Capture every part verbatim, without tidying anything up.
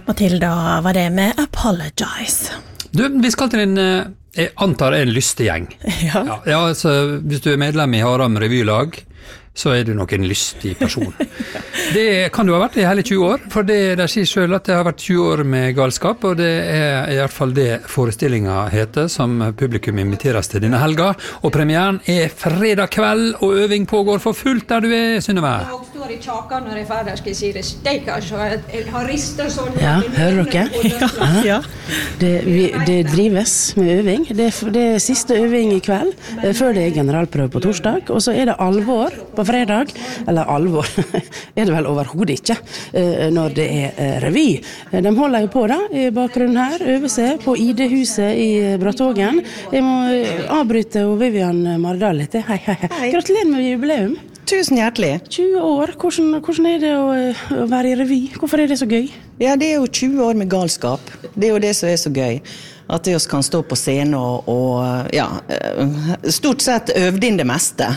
Matilda var det med Apologize. Du, vi skal til en, jeg antar en lystig-gjeng. Ja. Ja, ja, altså, hvis du er medlem i Haram revylag, så er du nok en lystig person. Det kan du ha vært i hele tjue år, for det der sier selv at det har vært tjue år med galskap, og det er i hvert fall det forestillingen heter, som publikum inviteres til denne helga, og premieren er fredag kveld, og øving pågår for fullt der du er, Synnøve. Jeg står i tjaken når jeg er ferdig, skal jeg si det steker, så jeg har ristet sånn. Ja, hører dere? Ja. Ja. Det, vi, det drives med øving. Det, det er siste øving i kveld, eh, før det er generalprøve på torsdag, og så er det alvor på fredag, eller alvor, er det vel overhodet ikke, eh, når det er eh, revy. Eh, De holder jo på da, i bakgrunnen her, øver seg på I D-huset i Brattågen. Jeg må eh, avbryte og Vivian Mardal litt. Hei, hei, hei. Gratulerer med jubileum. Tusen hjertelig. tjue år, hvordan, hvordan er det å, å være i revy? Hvorfor er det så gøy? Ja, det er jo tjue år med galskap. Det er jo det som er så gøy. At vi kan stå på scenen og, og ja, stort sett øvd inn det meste.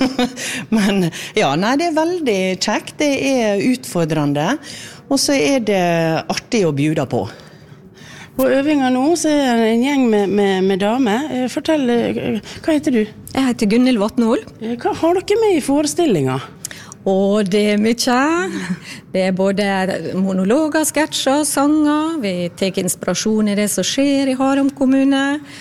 Men ja, nei, det er veldig kjekt. Det er utfordrende. Og så er det artig å bjuda på. På øvinga nå så er det en gjeng med, med, med damer. Fortell, hva heter du? Jeg heter Gunnhild Vatnol. Hva har dere med i forestillinga? Og det er mye. Det er både monologer, sketsjer, sanger. Vi tar inspirasjon i det som skjer i Haram kommune.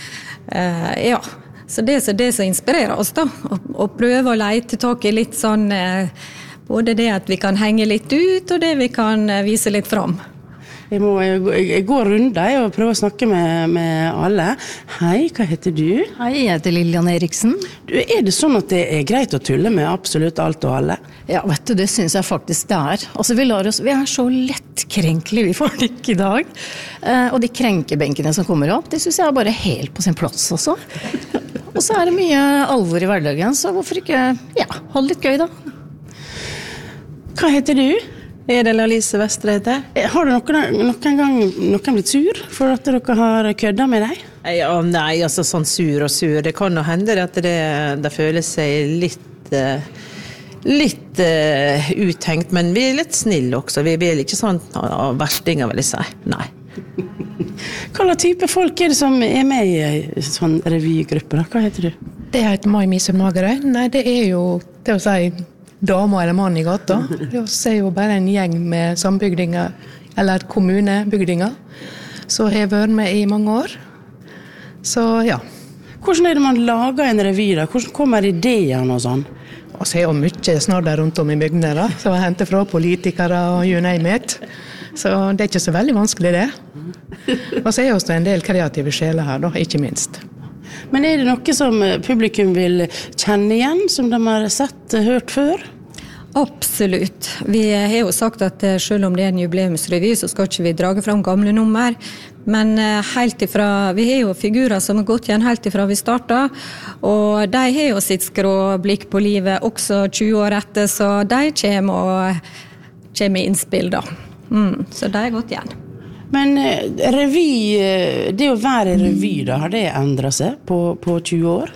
Uh, ja, så det er det som inspirerer oss da. Å prøve å lete tak i litt sånn, uh, både det at vi kan henge litt ut, og det vi kan uh, vise litt fram. Jeg må jeg gå runder og prøve å snakke med, med alle. Hei, hva heter du? Hei, jeg heter Lilian Eriksen. Du, er det sånn at det er greit å tulle med absolutt alt og alle? Ja, vet du, det synes jeg faktisk det er. Altså, vi, lar oss, vi er så lettkrenkelige, vi får det ikke i dag. Eh, og de krenkebenkene som kommer opp, det synes jeg er bare helt på sin plass også. Og så er det mye alvor i hverdagen, så hvorfor ikke, ja, ha det litt gøy da. Hva heter du? Edel Alice Vestre heter. Har du noen, noen gang noen blitt sur for at dere har kødda med deg? Ja, nei, altså sånn sur og sur. Det kan jo hende at det, det føler seg litt, litt uh, uthengt, men vi er litt snille også. Vi er ikke sånn uh, verstinger, vil jeg si. Nei. Hva slags type folk er det som er med i sånn revygruppe da? Hva heter du? Det heter Mai Mise Magerøy. Nei, det er jo, det å si, dame eller mann i gata. Det er jo bare en gjeng med sambygdinger, eller kommunebygdinger, så har jeg vært med i mange år. Så ja. Hvordan er det man lager en revy da? Hvordan kommer ideene og sånn? Og så er jo mye snarere rundt om i bygdene da, så jeg henter fra politikere og you name it. Så det er ikke så veldig vanskelig det. Og så er jo også en del kreative sjeler her da, ikke minst. Men er det noe som publikum vil kjenne igjen, som de har sett, hørt før? Absolutt. Vi har jo sagt at selv om det er en jubileumsrevy, så skal ikke vi drage fram gamle nummer. Men helt ifra, vi har jo figurer som har gått igjen helt ifra vi startet, og de har jo sitt skrå blikk på livet også tjue år etter, så de kommer og kommer i innspill da. Mm, så de har gått igjen. Men revy, det å være revy da, har det endret seg på, på tjue år?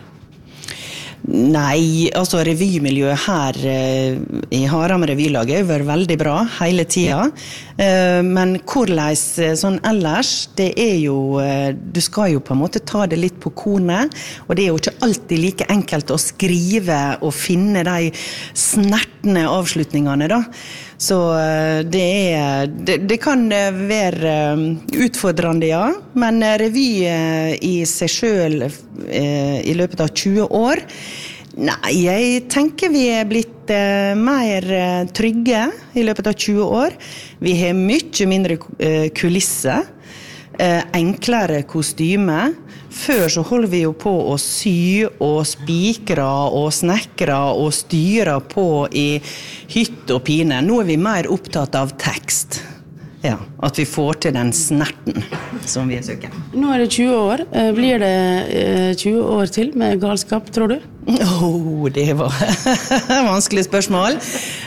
Nei, altså revymiljøet her eh, i Haram revylaget har vært veldig bra hele tiden. Eh, men hvordan sånn ellers, det er jo, eh, du skal jo på en måte ta det litt på kornet, og det er jo ikke alltid like enkelt å skrive og finne de snertne avslutningene da. Så det, er, det, det kan være utfordrende, ja, men revy i seg selv i løpet av tjue år, nei, jeg tenker vi er blitt mer trygge i løpet av tjue år. Vi har mye mindre kulisser, enklere kostyme. Før så holder vi jo på å sy og spikre og snekre og styre på i hytt og pine. Nå er vi mer opptatt av tekst. Ja, at vi får til den snerten som vi søker. Nå er det tjue år. Blir det tjue år til med galskap, tror du? Åh, oh, det var vanskelig spørsmål.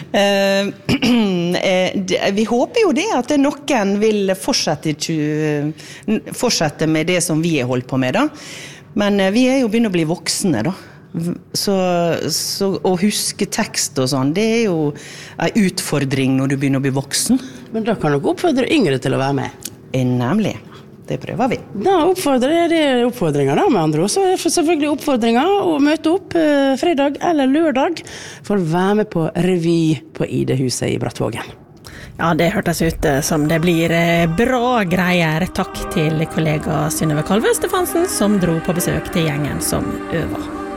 Vi håper jo det at noen vil fortsette, fortsette med det som vi har holdt på med da. Men vi er jo begynner å bli voksne da. Så, så å huske tekst og sånn, det er jo en utfordring når du begynner å bli voksen. Men da kan du oppfordre yngre til å være med. Nemlig. Det prøver vi. Da oppfordrer jeg det oppfordringer da, med andre ord. Så er det selvfølgelig oppfordringer å møte opp eh, fredag eller lørdag for å være med på revy på I D-huset I Brattvågen. Ja, det hørtes ut som det blir bra greier. Takk til kollega Synnøve Kalve Stefansen som dro på besøk til gjengen som øver.